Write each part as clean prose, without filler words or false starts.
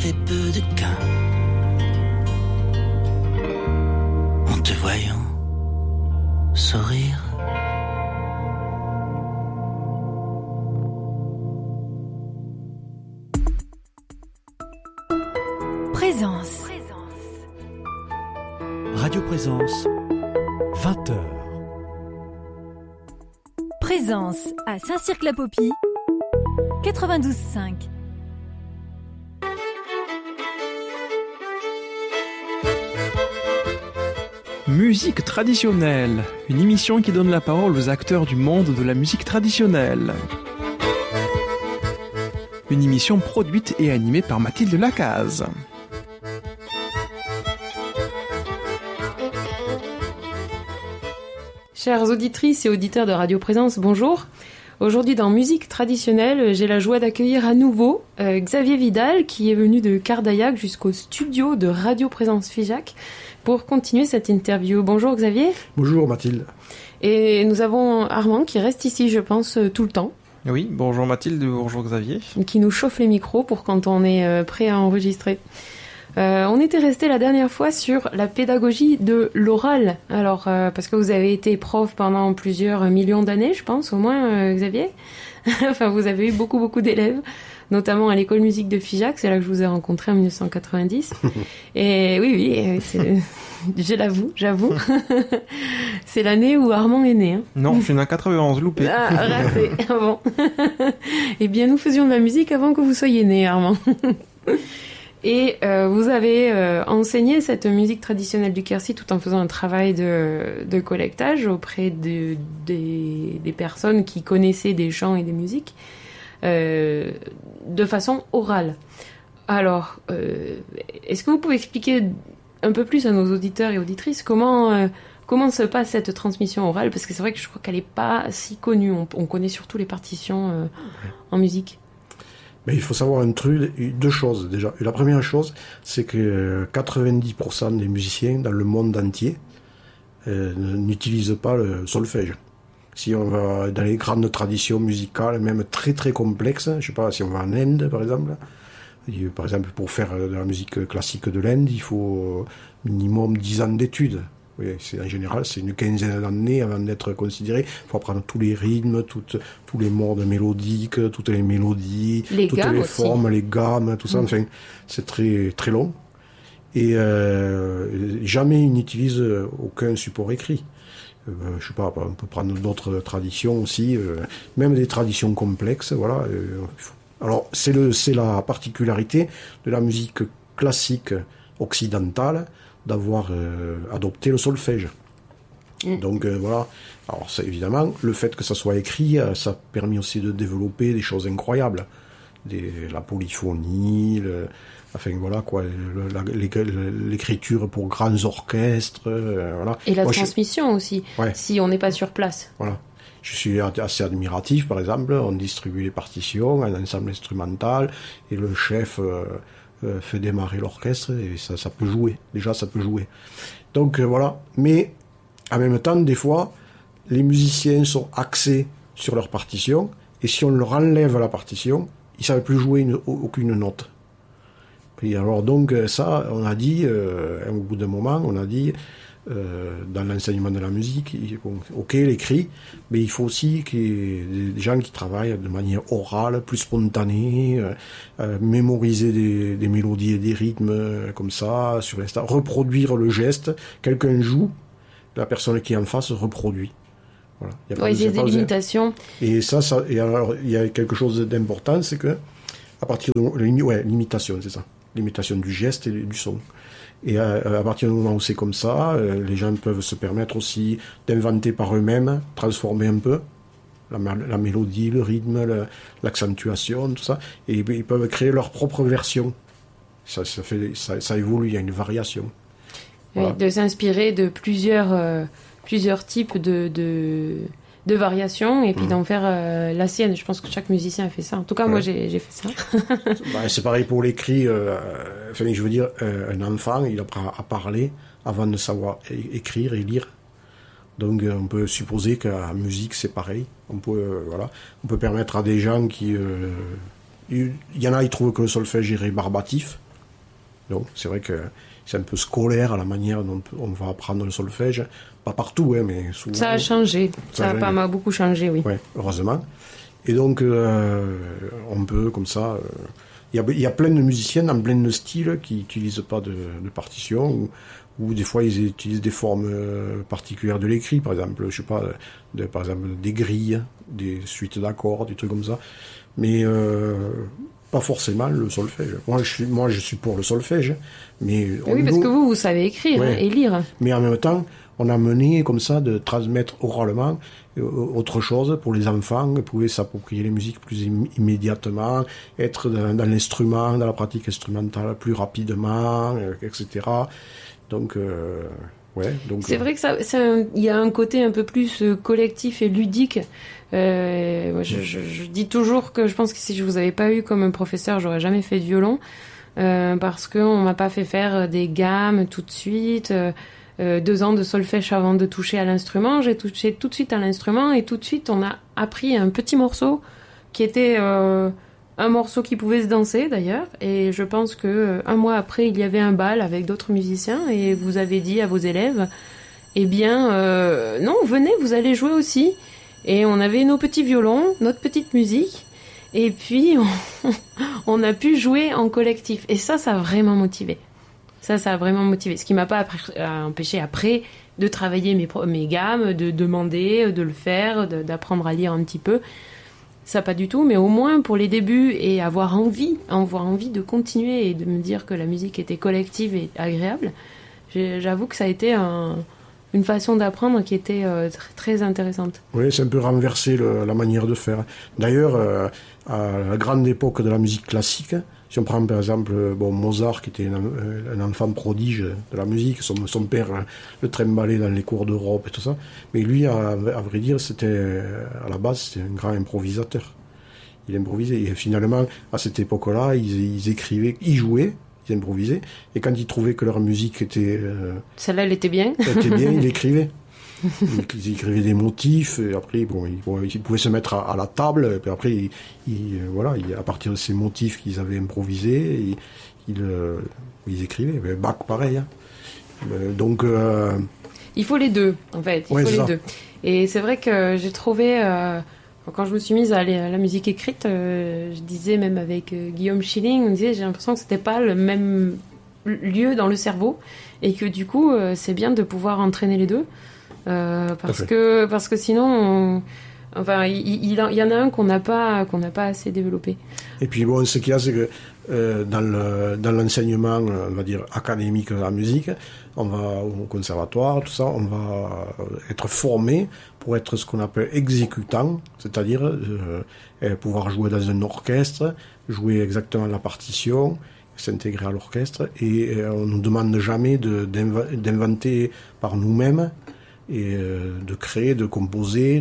fait peu de cas en te voyant sourire. Présence. Radio Présence, 20h. Présence à Saint-Cirq-la-Popie, 92.5. Musique traditionnelle, une émission qui donne la parole aux acteurs du monde de la musique traditionnelle. Une émission produite et animée par Mathilde Lacaze. Chères auditrices et auditeurs de Radio Présence, bonjour. Aujourd'hui dans Musique traditionnelle, j'ai la joie d'accueillir à nouveau Xavier Vidal qui est venu de Cardaillac jusqu'au studio de Radio Présence Figeac pour continuer cette interview. Bonjour Xavier. Bonjour Mathilde. Et nous avons Armand qui reste ici, je pense, tout le temps. Oui, bonjour Mathilde, bonjour Xavier. Qui nous chauffe les micros pour quand on est prêt à enregistrer. On était resté la dernière fois sur la pédagogie de l'oral. Alors, parce que vous avez été prof pendant plusieurs millions d'années, je pense, au moins, Xavier. Enfin, vous avez eu beaucoup d'élèves, notamment à l'école musique de Figeac. C'est là que je vous ai rencontré en 1990. Et oui, j'avoue. C'est l'année où Armand est né. Hein. Non, je suis né en 91, loupé. Ah, raté. Ah bon. Eh bien, nous faisions de la musique avant que vous soyez né, Armand. Et vous avez enseigné cette musique traditionnelle du Quercy tout en faisant un travail de collectage auprès des personnes qui connaissaient des chants et des musiques de façon orale. Alors, est-ce que vous pouvez expliquer un peu plus à nos auditeurs et auditrices comment se passe cette transmission orale? Parce que c'est vrai que je crois qu'elle n'est pas si connue. On connaît surtout les partitions en musique. Mais il faut savoir deux choses déjà. La première chose, c'est que 90% des musiciens dans le monde entier n'utilisent pas le solfège. Si on va dans les grandes traditions musicales, même très très complexes, je sais pas, si on va en Inde par exemple, pour faire de la musique classique de l'Inde, il faut minimum 10 ans d'études. Oui, en général, c'est une quinzaine d'années avant d'être considéré. Il faut apprendre tous les rythmes, tous les modes mélodiques, toutes les mélodies, toutes les formes, les gammes, tout ça. Enfin, c'est très, très long. Et jamais ils n'utilisent aucun support écrit. Je sais pas, on peut prendre d'autres traditions aussi, même des traditions complexes, voilà. Alors, c'est la particularité de la musique classique occidentale, d'avoir adopté le solfège. Donc voilà. Alors c'est évidemment, le fait que ça soit écrit, ça a permis aussi de développer des choses incroyables. La polyphonie, enfin voilà quoi, l'écriture pour grands orchestres, voilà. Et la transmission aussi, si on n'est pas sur place. Voilà. Je suis assez admiratif, par exemple, on distribue les partitions, un ensemble instrumental, et le chef fait démarrer l'orchestre et ça peut jouer. Déjà, ça peut jouer. Donc voilà. Mais en même temps, des fois, les musiciens sont axés sur leur partition et si on leur enlève la partition, ils ne savent plus jouer aucune note. Et alors donc ça, on a dit, au bout d'un moment, on a dit dans l'enseignement de la musique, ok l'écrit, mais il faut aussi qu'il y ait des gens qui travaillent de manière orale, plus spontanée, mémoriser des mélodies et des rythmes comme ça, sur l'instant, reproduire le geste, quelqu'un joue, la personne qui est en face reproduit. Voilà. Il y a des limitations. Et et alors il y a quelque chose d'important, c'est que à partir de l'imitation, c'est ça, l'imitation du geste et du son. Et à partir du moment où c'est comme ça, les gens peuvent se permettre aussi d'inventer par eux-mêmes, transformer un peu la mélodie, le rythme, l'accentuation, tout ça, et ils peuvent créer leur propre version. Ça évolue, il y a une variation. Voilà. De s'inspirer de plusieurs types de variations et puis d'en faire la sienne. Je pense que chaque musicien a fait ça. En tout cas, moi, j'ai fait ça. C'est pareil pour l'écrit. Je veux dire, un enfant, il apprend à parler avant de savoir écrire et lire. Donc, on peut supposer qu'en musique, c'est pareil. On peut permettre à des gens qui... il y en a, ils trouvent que le solfège est rébarbatif. Donc c'est vrai que c'est un peu scolaire à la manière dont on va apprendre le solfège. Pas partout, hein, mais souvent. Ça a changé. Ça a pas mal beaucoup changé, oui. Ouais, heureusement. Et donc, on peut, comme ça... Il y a plein de musiciens dans plein de styles qui n'utilisent pas de partition, ou des fois ils utilisent des formes particulières de l'écrit, par exemple, je sais pas, par exemple des grilles, des suites d'accords, des trucs comme ça. Mais pas forcément le solfège. Moi, je suis pour le solfège, mais... Oui, parce que vous savez écrire et lire. Mais en même temps, on a mené comme ça de transmettre oralement autre chose pour les enfants, pouvoir s'approprier les musiques plus immédiatement, être dans l'instrument, dans la pratique instrumentale plus rapidement, etc. Donc, donc c'est vrai que il y a un côté un peu plus collectif et ludique. Moi, je dis toujours que je pense que si je vous avais pas eu comme un professeur, j'aurais jamais fait de violon, parce qu'on m'a pas fait faire des gammes tout de suite. 2 ans de solfège avant de toucher à l'instrument. J'ai touché tout de suite à l'instrument et tout de suite on a appris un petit morceau qui était un morceau qui pouvait se danser d'ailleurs. Et je pense que 1 mois après il y avait un bal avec d'autres musiciens et vous avez dit à vos élèves, eh bien non, venez, vous allez jouer aussi. Et on avait nos petits violons, notre petite musique. Et puis on a pu jouer en collectif. Et ça a vraiment motivé. Ça a vraiment motivé. Ce qui m'a pas empêché après de travailler mes gammes, de demander, de le faire, d'apprendre à lire un petit peu. Ça pas du tout, mais au moins pour les débuts et avoir envie de continuer et de me dire que la musique était collective et agréable, j'avoue que ça a été une façon d'apprendre qui était très intéressante. Oui, c'est un peu renverser la manière de faire. D'ailleurs, à la grande époque de la musique classique, si on prend par exemple Mozart, qui était un enfant prodige de la musique, son père le trimbalait dans les cours d'Europe et tout ça, mais lui, à vrai dire, à la base, c'était un grand improvisateur. Il improvisait, et finalement, à cette époque-là, ils écrivaient, ils jouaient, ils improvisaient, et quand ils trouvaient que leur musique était... Celle-là, elle était bien. Il écrivait. Ils écrivaient des motifs, et après, ils pouvaient se mettre à la table, et puis après, à partir de ces motifs qu'ils avaient improvisés, ils écrivaient. Mais Bach, pareil. Hein. Donc... Il faut les deux, en fait. Il faut les deux. Et c'est vrai que j'ai trouvé... quand je me suis mise à la musique écrite, je disais même avec Guillaume Schilling, on disait, j'ai l'impression que c'était pas le même lieu dans le cerveau, et que du coup, c'est bien de pouvoir entraîner les deux. Parce que sinon, il y en a un qu'on n'a pas assez développé. Et puis bon, ce qu'il y a, c'est que dans l'enseignement, on va dire académique de la musique, on va au conservatoire, tout ça, on va être formé pour être ce qu'on appelle exécutant, c'est-à-dire pouvoir jouer dans un orchestre, jouer exactement la partition, s'intégrer à l'orchestre, et on ne nous demande jamais d'inventer par nous-mêmes, et de créer, de composer,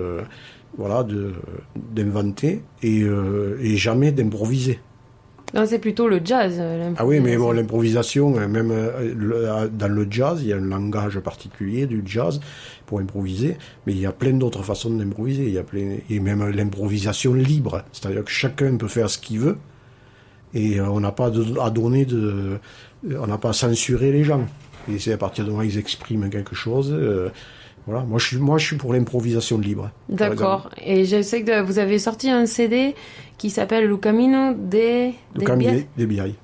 d'inventer, et jamais d'improviser. Non, c'est plutôt le jazz. Ah oui, mais bon, l'improvisation, même dans le jazz, il y a un langage particulier du jazz pour improviser, mais il y a plein d'autres façons d'improviser. Et même l'improvisation libre, c'est-à-dire que chacun peut faire ce qu'il veut, et on n'a pas on n'a pas à censurer les gens. Et c'est à partir du moment où ils expriment quelque chose. Voilà. Moi, je suis pour l'improvisation libre. D'accord. Et je sais que vous avez sorti un CD qui s'appelle Le Camino de Biai.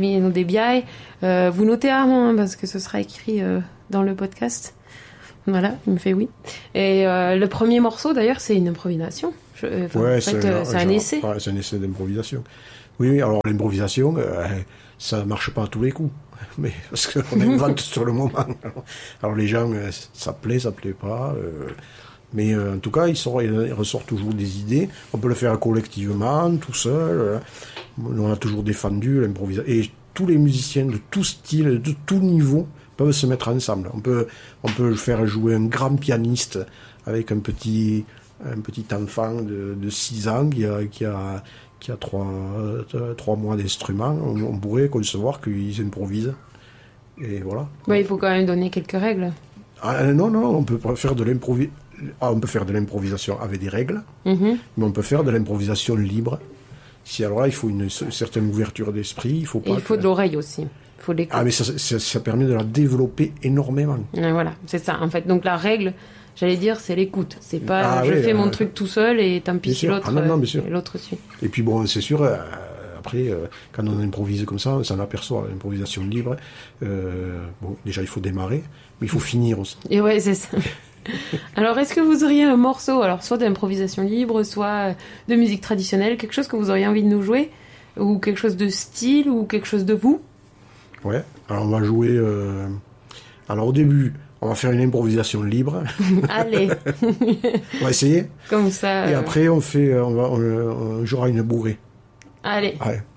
Vous notez Armand, parce que ce sera écrit dans le podcast. Voilà, il me fait oui. Et le premier morceau, d'ailleurs, c'est une improvisation. C'est un essai. Ouais, c'est un essai d'improvisation. Oui, alors l'improvisation, ça marche pas à tous les coups. Mais parce qu'on invente sur le moment. Alors les gens, ça plaît pas. Mais en tout cas, il ressort toujours des idées. On peut le faire collectivement, tout seul. On a toujours défendu l'improvisation. Et tous les musiciens de tout style, de tout niveau, peuvent se mettre ensemble. On peut faire jouer un grand pianiste avec un petit enfant de 6 ans qui a 3 mois d'instrument. On pourrait concevoir qu'ils improvisent. Et voilà. Il faut quand même donner quelques règles. Non, on peut faire de l'improvisation avec des règles, mais on peut faire de l'improvisation libre. Alors là, il faut une certaine ouverture d'esprit. Il faut de l'oreille aussi. faut l'écoute. Ah, mais ça permet de la développer énormément. Voilà, c'est ça. En fait, donc la règle, j'allais dire, c'est l'écoute. C'est pas je fais mon truc tout seul et tant pis si l'autre l'autre suit. Et puis bon, c'est sûr, après, quand on improvise comme ça, on s'en aperçoit, l'improvisation libre. Bon, déjà, il faut démarrer, mais il faut finir aussi. Et ouais, c'est ça. Alors, est-ce que vous auriez un morceau, alors soit d'improvisation libre, soit de musique traditionnelle, quelque chose que vous auriez envie de nous jouer, ou quelque chose de style, ou quelque chose de vous? Ouais, alors on va jouer... Alors au début, on va faire une improvisation libre. Allez. On va essayer. Comme ça. Et après, on jouera une bourrée. Allez. Ouais.